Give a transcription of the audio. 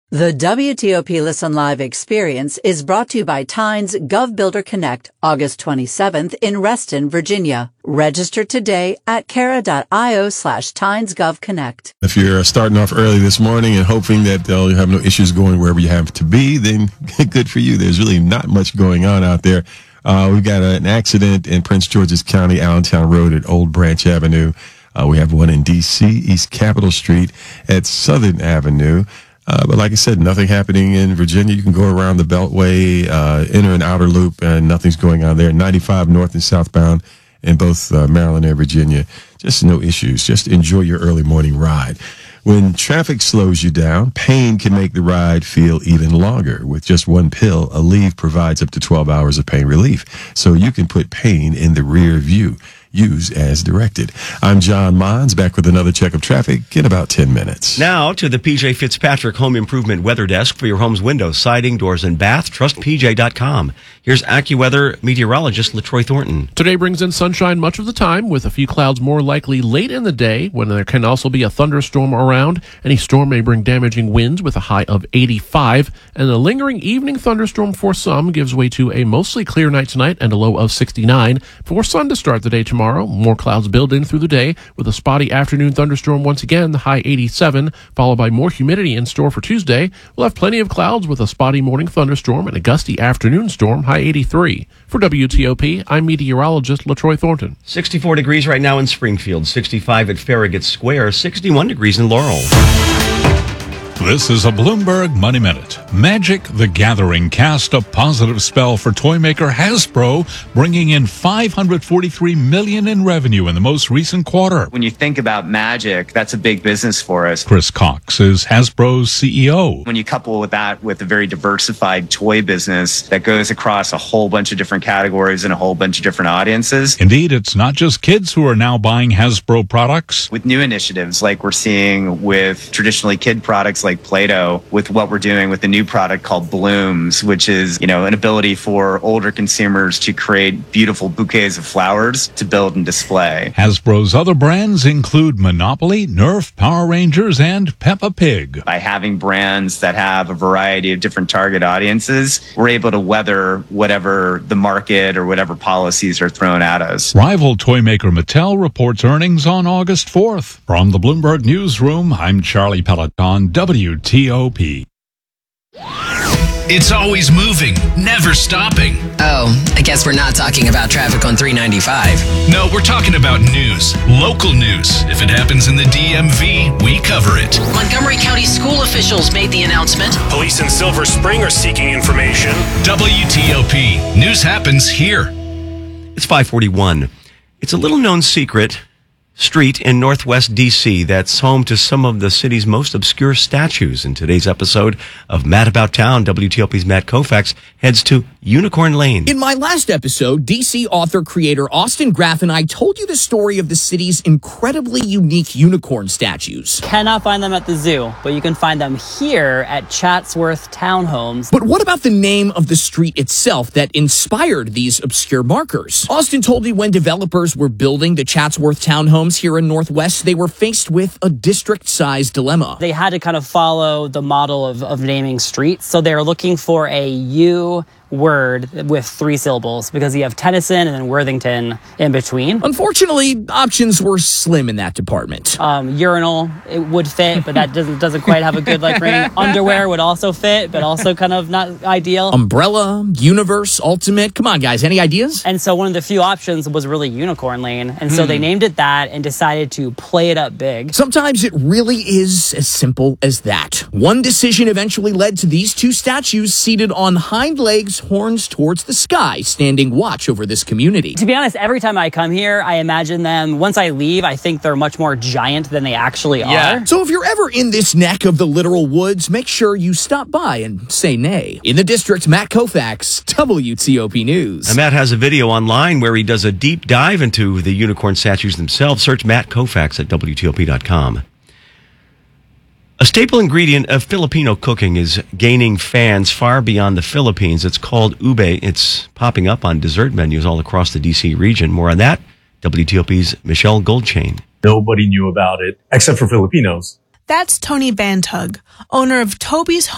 The WTOP Listen Live experience is brought to you by Tynes GovBuilder Connect, August 27th in Reston, Virginia. Register today at Kara.io/TynesGovConnect. If you're starting off early this morning and hoping that you'll have no issues going wherever you have to be, then good for you. There's really not much going on out there. We've got an accident in Prince George's County, Allentown Road at Old Branch Avenue. We have one in D.C., East Capitol Street at Southern Avenue. But like I said, nothing happening in Virginia. You can go around the Beltway, enter an outer loop, and nothing's going on there. 95 north and southbound in both Maryland and Virginia. Just no issues. Just enjoy your early morning ride. When traffic slows you down, pain can make the ride feel even longer. With just one pill, Aleve provides up to 12 hours of pain relief, so you can put pain in the rear view. Use as directed. I'm John Mons, back with another check of traffic in about 10 minutes. Now to the PJ Fitzpatrick Home Improvement Weather Desk for your home's windows, siding, doors, and bath. TrustPJ.com. Here's AccuWeather meteorologist LaTroy Thornton. Today brings in sunshine much of the time, with a few clouds more likely late in the day, when there can also be a thunderstorm around. Any storm may bring damaging winds with a high of 85, and a lingering evening thunderstorm for some gives way to a mostly clear night tonight and a low of 69. For sun to start the day tomorrow, more clouds build in through the day, with a spotty afternoon thunderstorm once again, the high 87, followed by more humidity in store for Tuesday. We'll have plenty of clouds with a spotty morning thunderstorm and a gusty afternoon storm, high 83. For WTOP, I'm meteorologist LaTroy Thornton. 64 degrees right now in Springfield, 65 at Farragut Square, 61 degrees in Laurel. This is a Bloomberg Money Minute. Magic the Gathering cast a positive spell for toy maker Hasbro, bringing in $543 million in revenue in the most recent quarter. When you think about Magic, that's a big business for us. Chris Cox is Hasbro's CEO. When you couple with that with a very diversified toy business that goes across a whole bunch of different categories and a whole bunch of different audiences. Indeed, it's not just kids who are now buying Hasbro products. With new initiatives like we're seeing with traditionally kid products like Play-Doh, with what we're doing with the new product called Blooms, which is, an ability for older consumers to create beautiful bouquets of flowers to build and display. Hasbro's other brands include Monopoly, Nerf, Power Rangers, and Peppa Pig. By having brands that have a variety of different target audiences, we're able to weather whatever the market or whatever policies are thrown at us. Rival toy maker Mattel reports earnings on August 4th. From the Bloomberg Newsroom, I'm Charlie Peloton, WTOP. It's always moving, never stopping. Oh, I guess we're not talking about traffic on 395. No, we're talking about news, local news. If it happens in the DMV, we cover it. Montgomery County school officials made the announcement. Police in Silver Spring are seeking information. WTOP. News happens here. It's 541. It's a little-known secret street in Northwest D.C. that's home to some of the city's most obscure statues. In today's episode of Matt About Town, WTOP's Matt Koufax heads to Unicorn Lane. In my last episode, DC author-creator Austin Graff and I told you the story of the city's incredibly unique unicorn statues. Cannot find them at the zoo, but you can find them here at Chatsworth Townhomes. But what about the name of the street itself that inspired these obscure markers? Austin told me when developers were building the Chatsworth Townhomes here in Northwest, they were faced with a district-sized dilemma. They had to kind of follow the model of naming streets, so they're looking for a U word with 3 syllables, because you have Tennyson and then Worthington in between. Unfortunately, options were slim in that department. Urinal, it would fit, but that doesn't quite have a good ring. Underwear would also fit, but also kind of not ideal. Umbrella, Universe, Ultimate. Come on, guys, any ideas? And so one of the few options was really Unicorn Lane, and so they named it that and decided to play it up big. Sometimes it really is as simple as that. One decision eventually led to these 2 statues seated on hind legs, horns towards the sky, standing watch over this community. To be honest, every time I come here, I imagine them, once I leave, I think they're much more giant than they actually are. So if you're ever in this neck of the literal woods, make sure you stop by and say nay. In the district, Matt Koufax, WTOP News. And Matt has a video online where he does a deep dive into the unicorn statues themselves. Search Matt Koufax at WTOP.com. A staple ingredient of Filipino cooking is gaining fans far beyond the Philippines. It's called ube. It's popping up on dessert menus all across the D.C. region. More on that, WTOP's Michelle Goldchain. Nobody knew about it, except for Filipinos. That's Tony Bantug, owner of Toby's